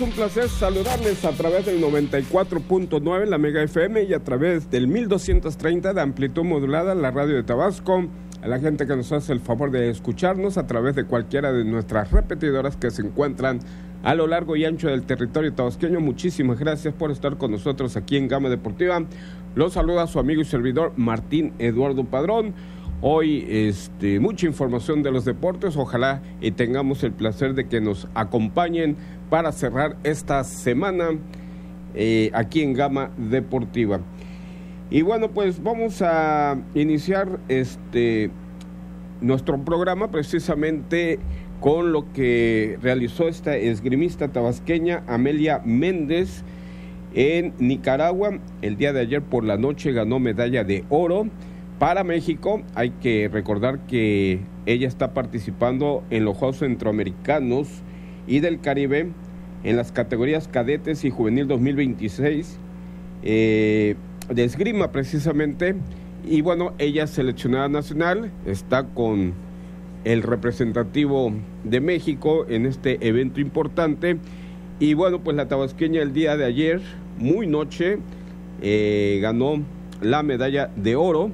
Un placer saludarles a través del 94.9 la Mega FM y a través del 1230 de amplitud modulada la radio de Tabasco. A la gente que nos hace el favor de escucharnos a través de cualquiera de nuestras repetidoras que se encuentran a lo largo y ancho del territorio tabasqueño, muchísimas gracias por estar con nosotros aquí en Gama Deportiva. Los saluda su amigo y servidor Martín Eduardo Padrón. Hoy mucha información de los deportes, ojalá y tengamos el placer de que nos acompañen para cerrar esta semana aquí en Gama Deportiva. Y bueno, pues vamos a iniciar nuestro programa precisamente con lo que realizó esta esgrimista tabasqueña Amelia Méndez en Nicaragua. El día de ayer por la noche ganó medalla de oro para México. Hay que recordar que ella está participando en los Juegos Centroamericanos y del Caribe en las categorías cadetes y juvenil 2026 de esgrima precisamente. Y bueno, ella es seleccionada nacional, está con el representativo de México en este evento importante. Y bueno, pues la tabasqueña el día de ayer, muy noche, ganó la medalla de oro.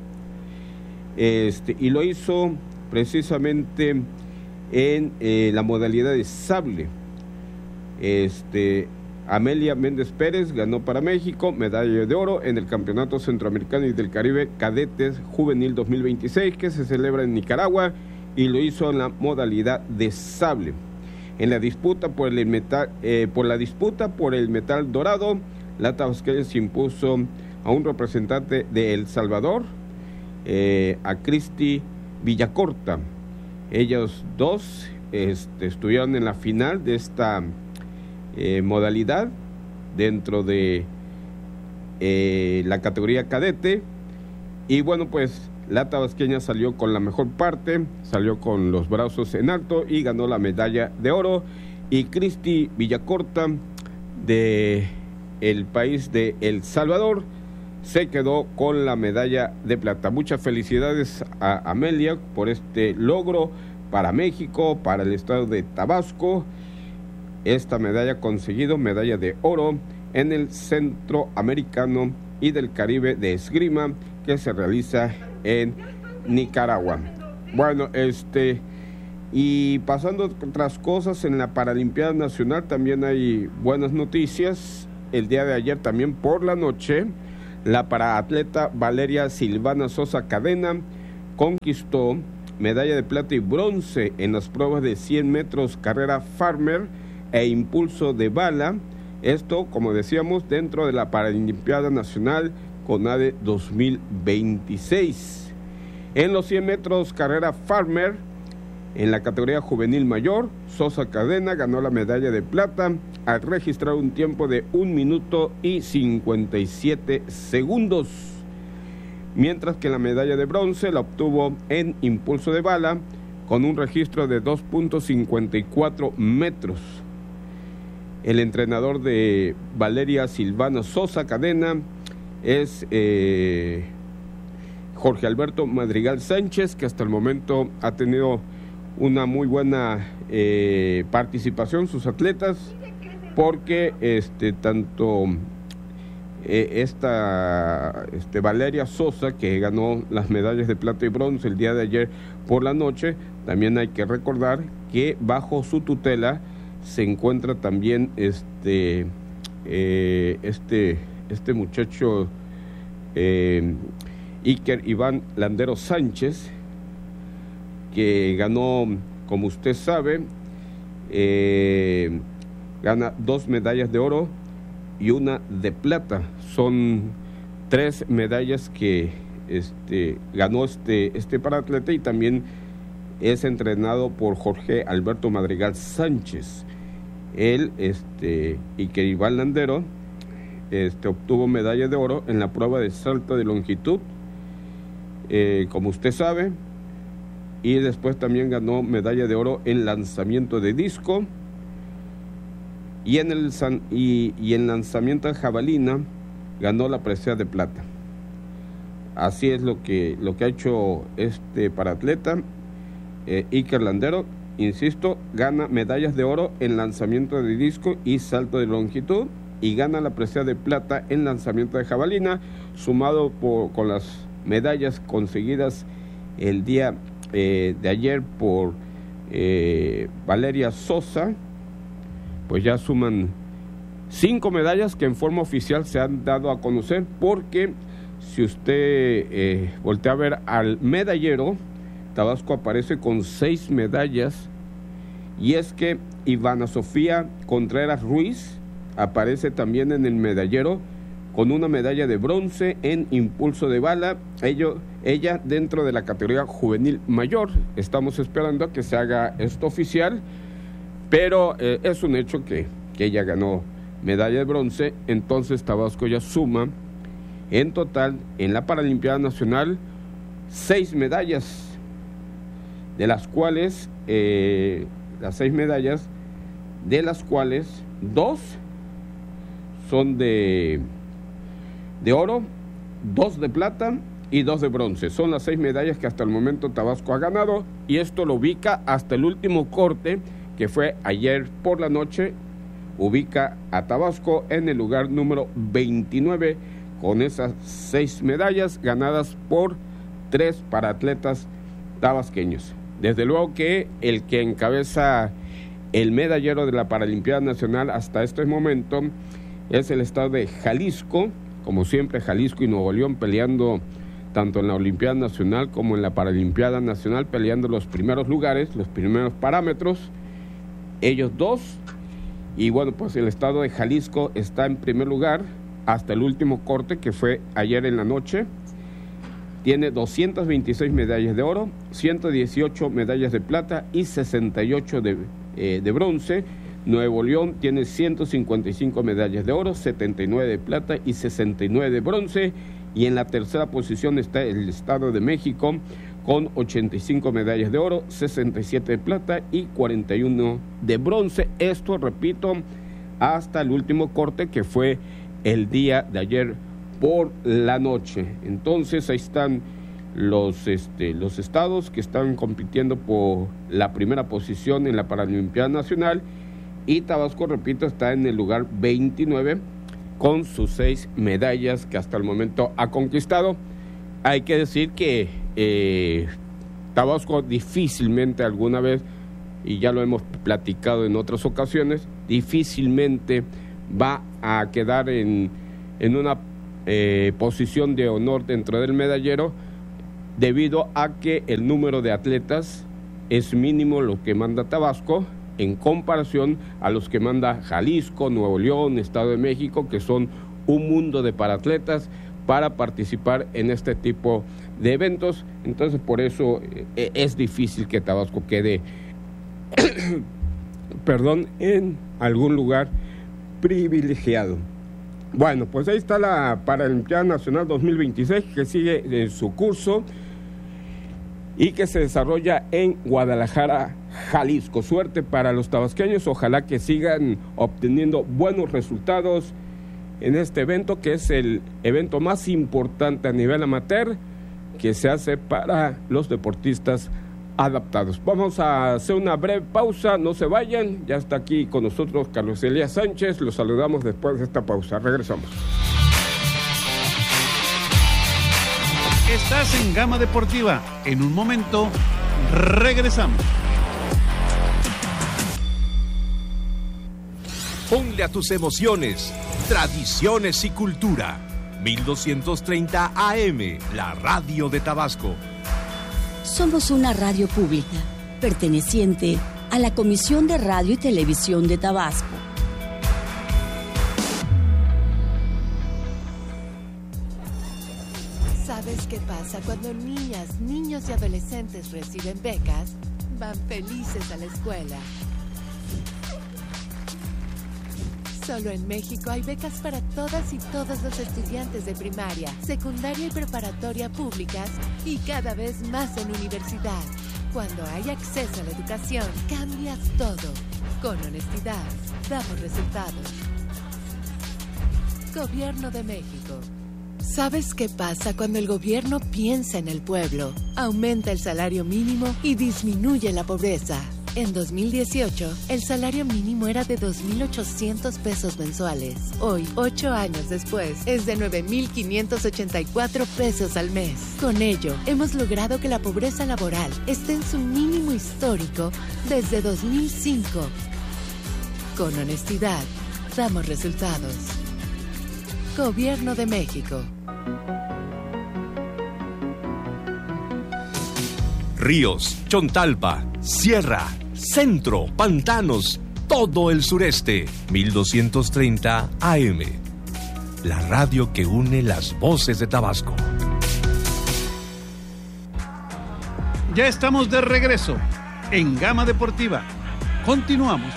Y lo hizo precisamente en la modalidad de sable. Amelia Méndez Pérez ganó para México medalla de oro en el Campeonato Centroamericano y del Caribe Cadetes Juvenil 2026 que se celebra en Nicaragua, y lo hizo en la modalidad de sable. En la disputa por el metal, dorado, la tabasqueña se impuso a un representante de El Salvador, a Cristi Villacorta. Ellos dos estuvieron en la final de esta modalidad dentro de la categoría cadete. Y bueno, pues la tabasqueña salió con la mejor parte, salió con los brazos en alto y ganó la medalla de oro. Y Cristi Villacorta de el país de El Salvador se quedó con la medalla de plata. Muchas felicidades a Amelia por este logro para México, para el estado de Tabasco. Esta medalla conseguido, medalla de oro en el Centroamericano y del Caribe de esgrima que se realiza en Nicaragua. Bueno, y pasando a otras cosas, en la Paralimpiada Nacional también hay buenas noticias. El día de ayer también por la noche, la paraatleta Valeria Silvana Sosa Cadena conquistó medalla de plata y bronce en las pruebas de 100 metros carrera farmer e impulso de bala. Esto, como decíamos, dentro de la Paralimpiada Nacional CONADE 2026. En los 100 metros carrera farmer, en la categoría juvenil mayor, Sosa Cadena ganó la medalla de plata al registrar un tiempo de 1 minuto y 57 segundos. Mientras que la medalla de bronce la obtuvo en impulso de bala con un registro de 2.54 metros. El entrenador de Valeria Silvana Sosa Cadena es Jorge Alberto Madrigal Sánchez, que hasta el momento ha tenido una muy buena participación sus atletas, porque tanto Valeria Sosa, que ganó las medallas de plata y bronce el día de ayer por la noche, también hay que recordar que bajo su tutela se encuentra también este muchacho Iker Iván Landero Sánchez, que ganó, como usted sabe, gana 2 medallas de oro y 1 de plata. Son 3 medallas que ganó este paratleta, y también es entrenado por Jorge Alberto Madrigal Sánchez. Él, Iker Iván Landero, obtuvo medalla de oro en la prueba de salto de longitud, como usted sabe, y después también ganó medalla de oro en lanzamiento de disco y en lanzamiento de jabalina ganó la presea de plata. Así es lo que ha hecho este paratleta, Iker Landero, insisto, gana medallas de oro en lanzamiento de disco y salto de longitud, y gana la presea de plata en lanzamiento de jabalina, sumado con las medallas conseguidas el día de ayer por Valeria Sosa, pues ya suman 5 medallas que en forma oficial se han dado a conocer, porque si usted voltea a ver al medallero, Tabasco aparece con 6 medallas, y es que Ivana Sofía Contreras Ruiz aparece también en el medallero con una medalla de bronce en impulso de bala, ella dentro de la categoría juvenil mayor. Estamos esperando a que se haga esto oficial, pero es un hecho que ella ganó medalla de bronce. Entonces Tabasco ya suma en total en la Paralimpiada Nacional 6 medallas, de las cuales las 6 medallas, de las cuales 2 son de oro, 2 de plata y 2 de bronce. Son las 6 medallas que hasta el momento Tabasco ha ganado, y esto lo ubica hasta el último corte, que fue ayer por la noche. Ubica a Tabasco en el lugar número 29 con esas 6 medallas ganadas por 3 paratletas tabasqueños. Desde luego que el que encabeza el medallero de la Paralimpiada Nacional hasta este momento es el estado de Jalisco. Como siempre, Jalisco y Nuevo León peleando tanto en la Olimpiada Nacional como en la Paralimpiada Nacional, peleando los primeros lugares, los primeros parámetros, ellos dos. Y bueno, pues el estado de Jalisco está en primer lugar hasta el último corte, que fue ayer en la noche. Tiene 226 medallas de oro, 118 medallas de plata y 68 de bronce. Nuevo León tiene 155 medallas de oro, 79 de plata y 69 de bronce. Y en la tercera posición está el Estado de México con 85 medallas de oro, 67 de plata y 41 de bronce. Esto, repito, hasta el último corte, que fue el día de ayer por la noche. Entonces ahí están los estados que están compitiendo por la primera posición en la Paralimpiada Nacional, y Tabasco, repito, está en el lugar 29 con sus 6 medallas que hasta el momento ha conquistado. Hay que decir que Tabasco difícilmente alguna vez, y ya lo hemos platicado en otras ocasiones, difícilmente va a quedar en una posición de honor dentro del medallero, debido a que el número de atletas es mínimo lo que manda Tabasco en comparación a los que manda Jalisco, Nuevo León, Estado de México, que son un mundo de paratletas para participar en este tipo de eventos. Entonces, por eso es difícil que Tabasco quede en algún lugar privilegiado. Bueno, pues ahí está la Paralimpiada Nacional 2026, que sigue en su curso y que se desarrolla en Guadalajara, Jalisco. Suerte para los tabasqueños, ojalá que sigan obteniendo buenos resultados en este evento, que es el evento más importante a nivel amateur que se hace para los deportistas adaptados. Vamos a hacer una breve pausa, no se vayan, ya está aquí con nosotros Carlos Elías Sánchez, los saludamos después de esta pausa, regresamos. Estás en Gama Deportiva, en un momento regresamos. Ponle a tus emociones, tradiciones y cultura. 1230 AM, la radio de Tabasco. Somos una radio pública, perteneciente a la Comisión de Radio y Televisión de Tabasco. ¿Sabes qué pasa cuando niñas, niños y adolescentes reciben becas? Van felices a la escuela. Solo en México hay becas para todas y todos los estudiantes de primaria, secundaria y preparatoria públicas, y cada vez más en universidad. Cuando hay acceso a la educación, cambias todo. Con honestidad, damos resultados. Gobierno de México. ¿Sabes qué pasa cuando el gobierno piensa en el pueblo? Aumenta el salario mínimo y disminuye la pobreza. En 2018, el salario mínimo era de 2.800 pesos mensuales. Hoy, 8 años después, es de 9.584 pesos al mes. Con ello, hemos logrado que la pobreza laboral esté en su mínimo histórico desde 2005. Con honestidad, damos resultados. Gobierno de México. Ríos, Chontalpa, Sierra, Centro, Pantanos, todo el sureste. 1230 AM. La radio que une las voces de Tabasco. Ya estamos de regreso en Gama Deportiva. Continuamos.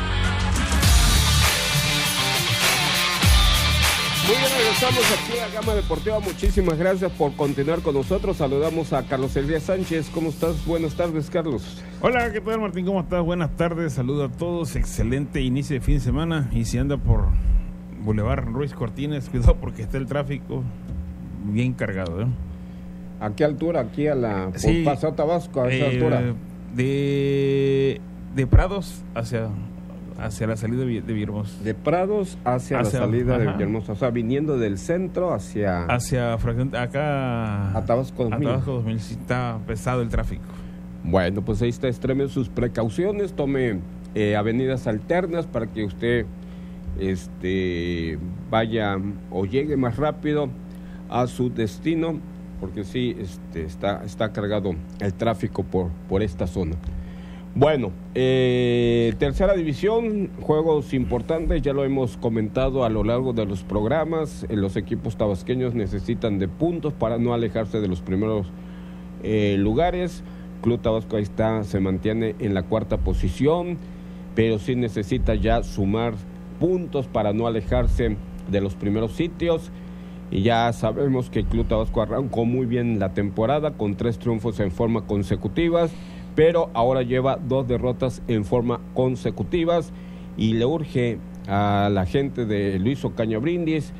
Muy bien, regresamos aquí a Gama Deportiva. Muchísimas gracias por continuar con nosotros. Saludamos a Carlos Elías Sánchez. ¿Cómo estás? Buenas tardes, Carlos. Hola, ¿qué tal, Martín? ¿Cómo estás? Buenas tardes. Saludo a todos. Excelente inicio de fin de semana. Y si anda por Boulevard Ruiz Cortines, cuidado porque está el tráfico bien cargado, ¿eh? ¿A qué altura? Aquí a la... Sí, Paseo Tabasco, a esa altura. De Prados hacia la salida de Villahermosa. De Prados hacia la salida de Villahermosa. O sea, viniendo del centro hacia acá a Tabasco 2000. A Tabasco 2000, sí está pesado el tráfico. Bueno, pues ahí está, extreme sus precauciones, tome avenidas alternas para que usted vaya o llegue más rápido a su destino, porque sí está cargado el tráfico por esta zona. Bueno, tercera división, juegos importantes, ya lo hemos comentado a lo largo de los programas. Los equipos tabasqueños necesitan de puntos para no alejarse de los primeros lugares. Club Tabasco ahí está, se mantiene en la cuarta posición, pero sí necesita ya sumar puntos para no alejarse de los primeros sitios. Y ya sabemos que el Club Tabasco arrancó muy bien la temporada con 3 triunfos en forma consecutivas, pero ahora lleva 2 derrotas en forma consecutivas y le urge a la gente de Luis Ocaña Brindis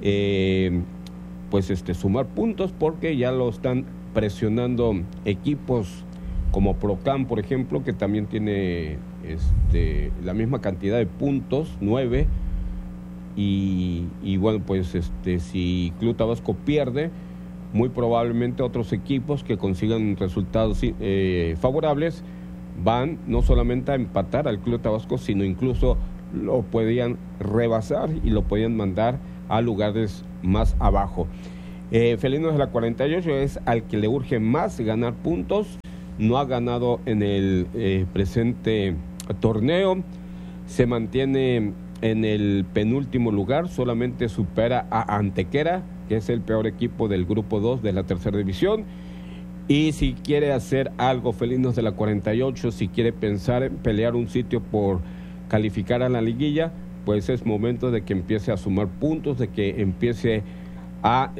sumar puntos, porque ya lo están presionando equipos como Procam, por ejemplo, que también tiene la misma cantidad de puntos, 9, y bueno, pues si Club Tabasco pierde, muy probablemente otros equipos que consigan resultados favorables van no solamente a empatar al Club Tabasco, sino incluso lo podían rebasar y lo podían mandar a lugares más abajo. Felinos de la 48 es al que le urge más ganar puntos. No ha ganado en el presente torneo, se mantiene en el penúltimo lugar, solamente supera a Antequera, que es el peor equipo del grupo 2 de la tercera división. Y si quiere hacer algo, Felinos de la 48, si quiere pensar en pelear un sitio por calificar a la liguilla, pues es momento de que empiece a sumar puntos, de que empiece a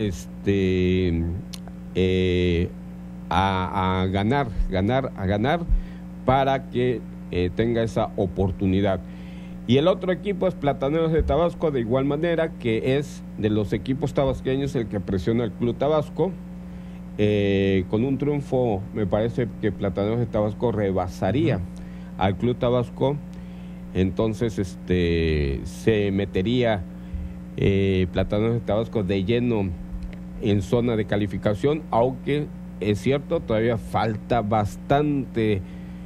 ganar para que tenga esa oportunidad. Y el otro equipo es Plataneros de Tabasco, de igual manera, que es de los equipos tabasqueños el que presiona al Club Tabasco. Con un triunfo, me parece que Plataneros de Tabasco rebasaría al Club Tabasco. Entonces se metería Plataneros de Tabasco de lleno en zona de calificación, aunque es cierto, todavía falta bastante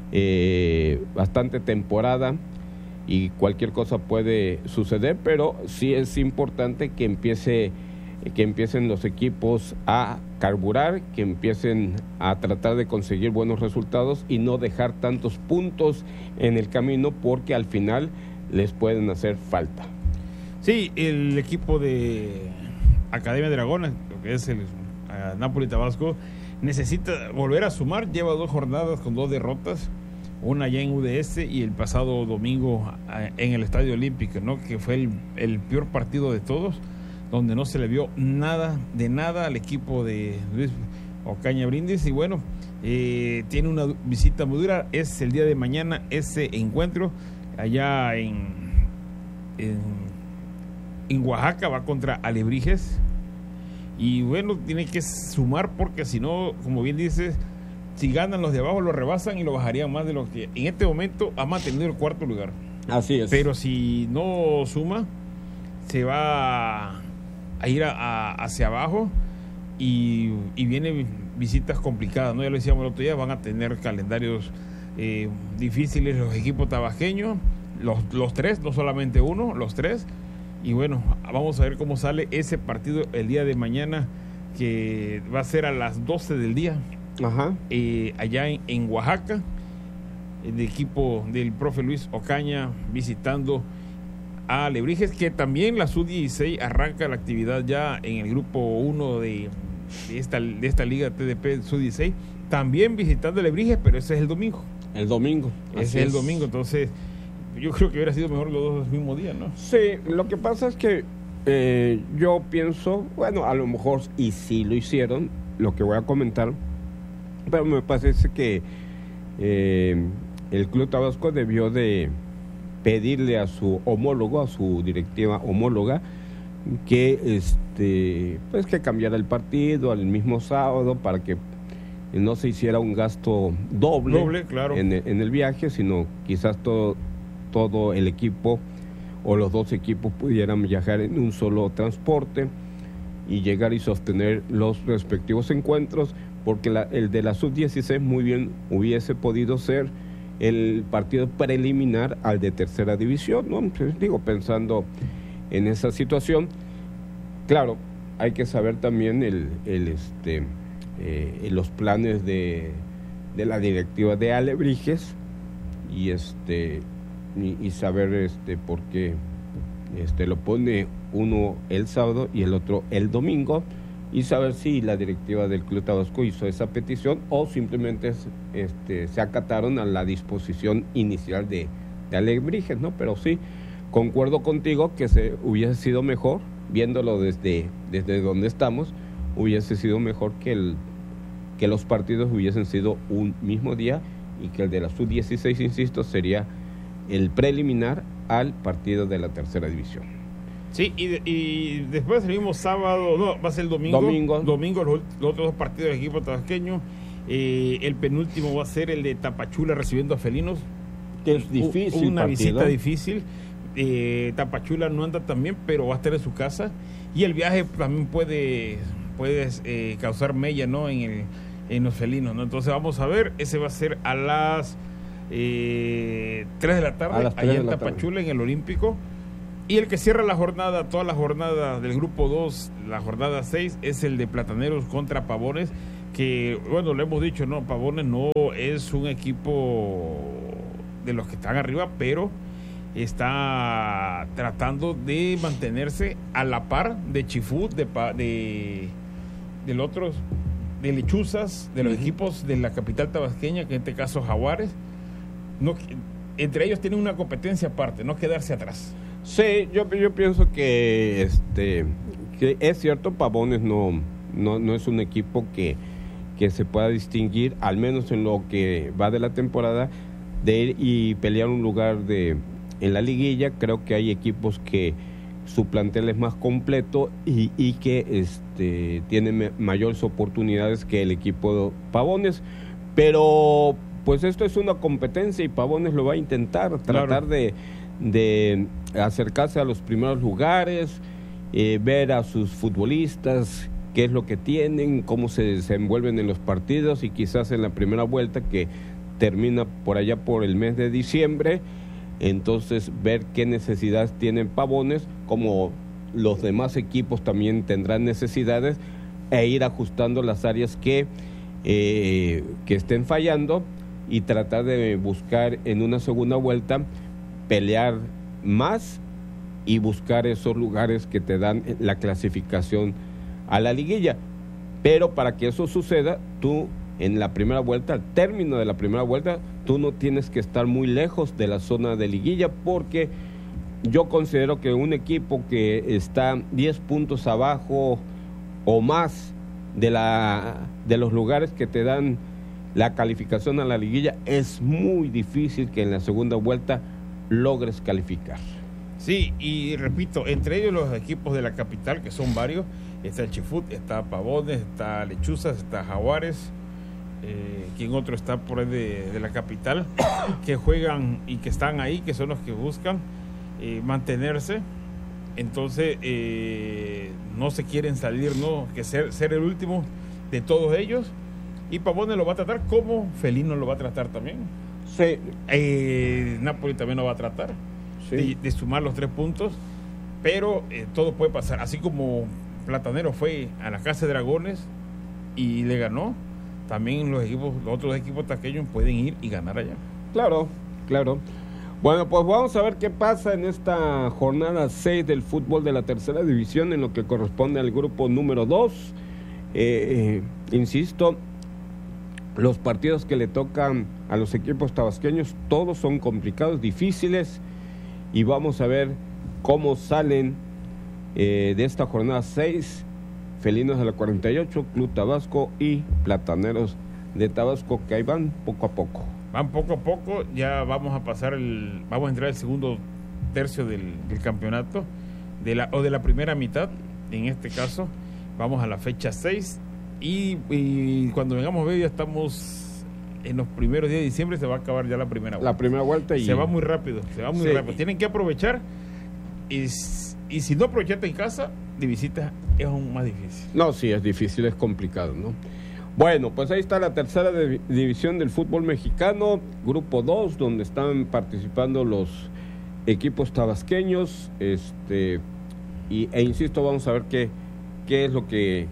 temporada y cualquier cosa puede suceder, pero sí es importante que empiecen los equipos a carburar, que empiecen a tratar de conseguir buenos resultados y no dejar tantos puntos en el camino, porque al final les pueden hacer falta. Sí, el equipo de Academia Dragones, lo que es el Napoli Tabasco, necesita volver a sumar. Lleva 2 jornadas con 2 derrotas, una ya en UDS y el pasado domingo en el Estadio Olímpico, ¿no? Que fue el peor partido de todos, donde no se le vio nada al equipo de Luis Ocaña Brindis. Y bueno, tiene una visita muy dura, es el día de mañana ese encuentro allá en Oaxaca, va contra Alebrijes. Y bueno, tiene que sumar, porque si no, como bien dices, si ganan los de abajo lo rebasan y lo bajarían más de lo que en este momento ha mantenido el cuarto lugar. Así es. Pero si no suma, se va a ir hacia abajo y vienen visitas complicadas, ¿no? Ya lo decíamos el otro día, van a tener calendarios difíciles los equipos tabasqueños, los tres, no solamente uno, los tres. Y bueno, vamos a ver cómo sale ese partido el día de mañana, que va a ser a las 12 del día. Ajá. Allá en Oaxaca, el equipo del profe Luis Ocaña visitando a Alebrijes, que también la Sub-16 arranca la actividad ya en el grupo 1 de esta liga TDP Sub-16, también visitando Alebrijes, pero ese es el domingo. El domingo. Ese es el domingo, entonces yo creo que hubiera sido mejor los dos el mismo día, ¿no? Sí, lo que pasa es que yo pienso, bueno, a lo mejor, y sí lo hicieron, lo que voy a comentar, pero me parece que el Club Tabasco debió de pedirle a su homólogo, a su directiva homóloga, que pues que cambiara el partido al mismo sábado para que no se hiciera un gasto doble claro, en el viaje, sino quizás todo el equipo o los dos equipos pudieran viajar en un solo transporte y llegar y sostener los respectivos encuentros, porque el de la Sub-16 muy bien hubiese podido ser el partido preliminar al de tercera división, ¿no? Pues, digo, pensando en esa situación, claro, hay que saber también los planes de la directiva de Alebrijes y saber por qué lo pone uno el sábado y el otro el domingo, y saber si la directiva del Club Tabasco hizo esa petición o simplemente se acataron a la disposición inicial de Alebrijes, ¿no? Pero sí, concuerdo contigo que se hubiese sido mejor, viéndolo desde donde estamos, hubiese sido mejor que los partidos hubiesen sido un mismo día, y que el de la Sub-16, insisto, sería el preliminar al partido de la tercera división. Sí, y después el mismo sábado, no, va a ser el domingo los otros dos partidos del equipo tabasqueño. El penúltimo va a ser el de Tapachula recibiendo a Felinos, que es difícil, una partido. visita difícil. Tapachula no anda tan bien, pero va a estar en su casa, y el viaje también puede causar mella, ¿no? en los felinos, ¿no? Entonces vamos a ver, ese va a ser a las 3 de la tarde, allá en Tapachula, en el Olímpico. Y el que cierra la jornada, toda la jornada del grupo 2, la jornada 6, es el de Plataneros contra Pavones, que, bueno, lo hemos dicho, ¿no? Pavones no es un equipo de los que están arriba, pero está tratando de mantenerse a la par de Chifú, de Lechuzas, de los equipos de la capital tabasqueña, que en este caso Jaguares. No, entre ellos tienen una competencia aparte, no quedarse atrás. Sí, yo pienso que es cierto, Pavones no es un equipo que se pueda distinguir, al menos en lo que va de la temporada, de ir y pelear un lugar en la liguilla. Creo que hay equipos que su plantel es más completo y que tienen mayores oportunidades que el equipo de Pavones, pero pues esto es una competencia y Pavones lo va a intentar, tratar de acercarse a los primeros lugares, ver a sus futbolistas, qué es lo que tienen, cómo se desenvuelven en los partidos, y quizás en la primera vuelta, que termina por allá por el mes de diciembre, entonces ver qué necesidades tienen Pavones, como los demás equipos también tendrán necesidades, e ir ajustando las áreas que estén fallando, y tratar de buscar en una segunda vuelta pelear más y buscar esos lugares que te dan la clasificación a la liguilla. Pero para que eso suceda, tú en la primera vuelta, al término de la primera vuelta, tú no tienes que estar muy lejos de la zona de liguilla, porque yo considero que un equipo que está 10 puntos abajo o más de los lugares que te dan la calificación a la liguilla, es muy difícil que en la segunda vuelta logres calificar. Sí, y repito, entre ellos los equipos de la capital, que son varios, está el Chifut, está Pavones, está Lechuzas, está Jaguares, quien otro está por ahí de la capital, que juegan y que están ahí, que son los que buscan mantenerse. Entonces no se quieren salir, no, que ser el último de todos ellos. Y Pavone lo va a tratar como Felino lo va a tratar también. Sí. Napoli también lo va a tratar, Sí. de sumar los 3 puntos, pero todo puede pasar. Así como Platanero fue a la Casa de Dragones y le ganó, también los otros equipos taqueños pueden ir y ganar allá. Claro. Bueno, pues vamos a ver qué pasa en esta jornada 6 del fútbol de la tercera división, en lo que corresponde al grupo número 2. Insisto, los partidos que le tocan a los equipos tabasqueños, todos son complicados, difíciles, y vamos a ver cómo salen de esta jornada 6, Felinos de la 48, Club Tabasco y Plataneros de Tabasco, que ahí van poco a poco. Van poco a poco, ya vamos a entrar al segundo tercio del campeonato, de la primera mitad, en este caso, vamos a la fecha 6, y cuando vengamos a ver ya estamos en los primeros días de diciembre, se va a acabar ya la primera vuelta. La primera vuelta y... Se va muy rápido, Sí. Tienen que aprovechar, y si no aprovechaste en casa, de visita es aún más difícil. No, sí, es difícil, es complicado, ¿no? Bueno, pues ahí está la tercera división del fútbol mexicano, grupo 2, donde están participando los equipos tabasqueños, e insisto, vamos a ver qué es lo que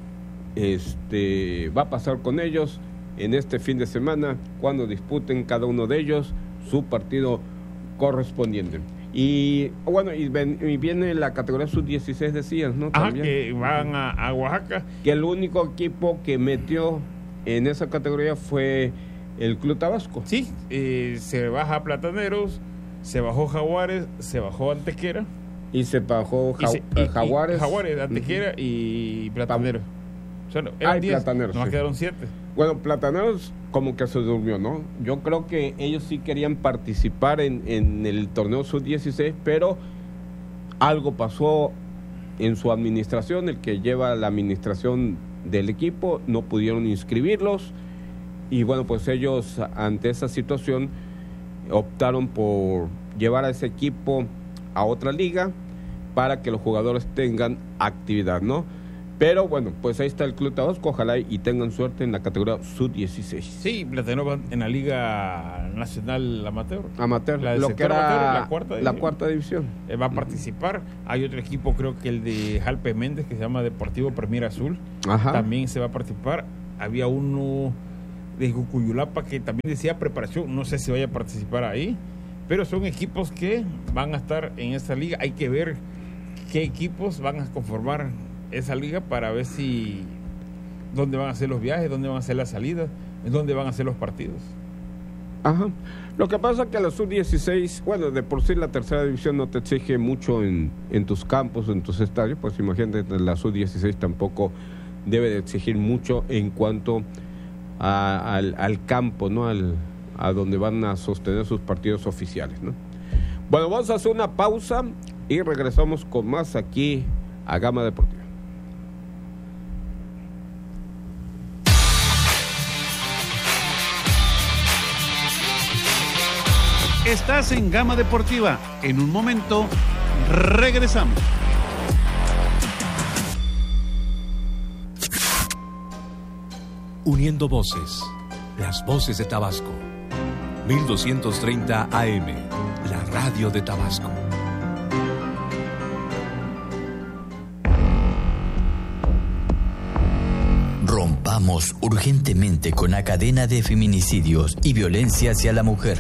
va a pasar con ellos en este fin de semana, cuando disputen cada uno de ellos su partido correspondiente. Y bueno, y viene la categoría sub-16, decías, ¿no? Ajá, También. que van a Oaxaca. Que el único equipo que metió en esa categoría fue el Club Tabasco. Sí, se baja a Plataneros, se bajó Jaguares, se bajó Antequera. Y se bajó Jaguares. Jaguares, Antequera y Plataneros. O sea, eran 10, Plataneros, nomás sí. quedaron 7. Bueno, Plataneros como que se durmió, ¿no? Yo creo que ellos sí querían participar en el torneo sub-16, pero algo pasó en su administración, el que lleva la administración del equipo, no pudieron inscribirlos, y bueno, pues ellos ante esa situación optaron por llevar a ese equipo a otra liga para que los jugadores tengan actividad, ¿no? Pero bueno, pues ahí está el Club Tabasco, ojalá y tengan suerte en la categoría sub-16. Sí, Platanero va en la Liga Nacional Amateur. Amateur, La del lo sector que era amateur, la cuarta división. Va a participar. Hay otro equipo, creo que el de Jalpe Méndez, que se llama Deportivo Premier Azul. Ajá. También se va a participar. Había uno de Cucuyulapa que también decía preparación, no sé si vaya a participar ahí, pero son equipos que van a estar en esta liga. Hay que ver qué equipos van a conformar esa liga para ver si dónde van a hacer los viajes, dónde van a hacer las salidas, dónde van a hacer los partidos. Ajá. Lo que pasa es que la sub-16, bueno, de por sí la tercera división no te exige mucho en tus campos, en tus estadios, pues imagínate, la sub-16 tampoco debe de exigir mucho en cuanto al campo, ¿no? A donde van a sostener sus partidos oficiales, ¿no? Bueno, vamos a hacer una pausa y regresamos con más aquí a Gama Deportiva. Estás en Gama Deportiva. En un momento regresamos. Uniendo voces, las voces de Tabasco. 1230 AM, la radio de Tabasco. Rompamos urgentemente con la cadena de feminicidios y violencia hacia la mujer.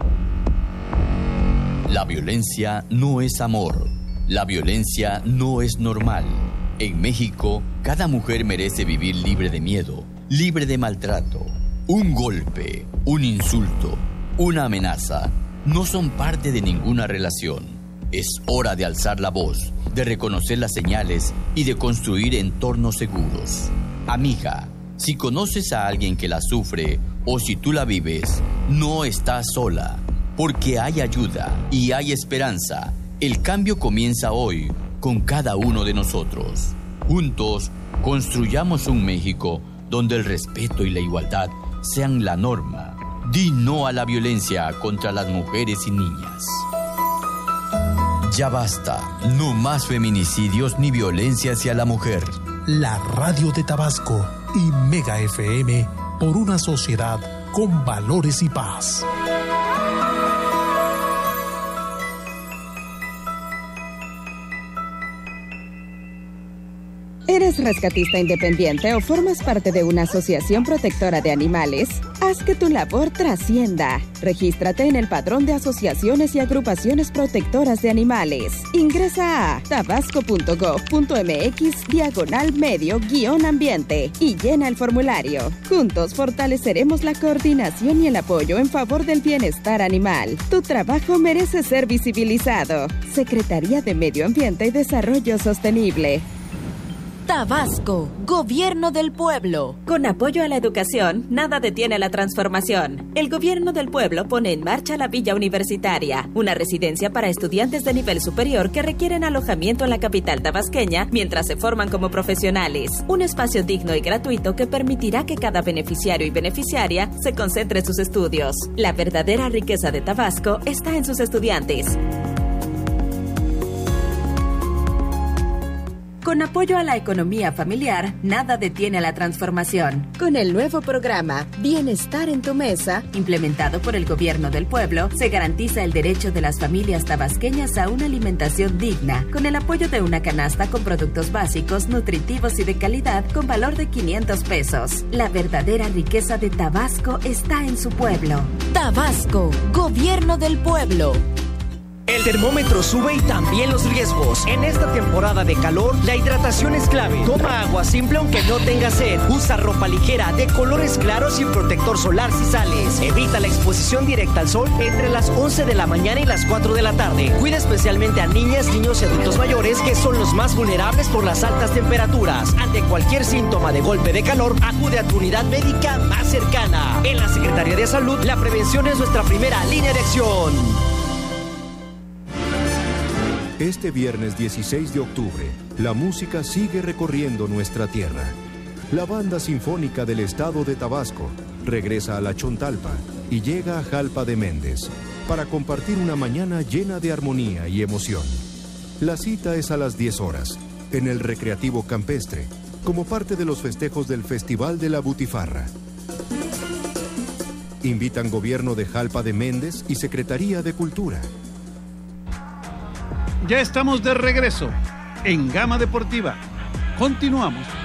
La violencia no es amor. La violencia no es normal. En México, cada mujer merece vivir libre de miedo, libre de maltrato. Un golpe, un insulto, una amenaza no son parte de ninguna relación. Es hora de alzar la voz, de reconocer las señales y de construir entornos seguros. Amiga, si conoces a alguien que la sufre o si tú la vives, no estás sola, porque hay ayuda y hay esperanza. El cambio comienza hoy con cada uno de nosotros. Juntos, construyamos un México donde el respeto y la igualdad sean la norma. Di no a la violencia contra las mujeres y niñas. Ya basta, no más feminicidios ni violencia hacia la mujer. La radio de Tabasco y Mega FM por una sociedad con valores y paz. ¿Eres rescatista independiente o formas parte de una asociación protectora de animales? Haz que tu labor trascienda. Regístrate en el Padrón de Asociaciones y Agrupaciones Protectoras de Animales. Ingresa a tabasco.gov.mx/medio-ambiente y llena el formulario. Juntos fortaleceremos la coordinación y el apoyo en favor del bienestar animal. Tu trabajo merece ser visibilizado. Secretaría de Medio Ambiente y Desarrollo Sostenible. Tabasco, Gobierno del Pueblo. Con apoyo a la educación, nada detiene la transformación. El Gobierno del Pueblo pone en marcha la Villa Universitaria, una residencia para estudiantes de nivel superior que requieren alojamiento en la capital tabasqueña mientras se forman como profesionales. Un espacio digno y gratuito que permitirá que cada beneficiario y beneficiaria se concentre en sus estudios. La verdadera riqueza de Tabasco está en sus estudiantes. Con apoyo a la economía familiar, nada detiene a la transformación. Con el nuevo programa Bienestar en tu Mesa, implementado por el Gobierno del Pueblo, se garantiza el derecho de las familias tabasqueñas a una alimentación digna, con el apoyo de una canasta con productos básicos, nutritivos y de calidad con valor de 500 pesos. La verdadera riqueza de Tabasco está en su pueblo. Tabasco, Gobierno del Pueblo. El termómetro sube y también los riesgos. En esta temporada de calor, la hidratación es clave. Toma agua simple aunque no tengas sed. Usa ropa ligera de colores claros y protector solar si sales. Evita la exposición directa al sol entre las 11 de la mañana y las 4 de la tarde. Cuida especialmente a niñas, niños y adultos mayores que son los más vulnerables por las altas temperaturas. Ante cualquier síntoma de golpe de calor, acude a tu unidad médica más cercana. En la Secretaría de Salud, la prevención es nuestra primera línea de acción. Este viernes 16 de octubre, la música sigue recorriendo nuestra tierra. La Banda Sinfónica del Estado de Tabasco regresa a La Chontalpa y llega a Jalpa de Méndez para compartir una mañana llena de armonía y emoción. La cita es a las 10 horas, en el Recreativo Campestre, como parte de los festejos del Festival de la Butifarra. Invitan Gobierno de Jalpa de Méndez y Secretaría de Cultura. Ya estamos de regreso en Gama Deportiva. Continuamos.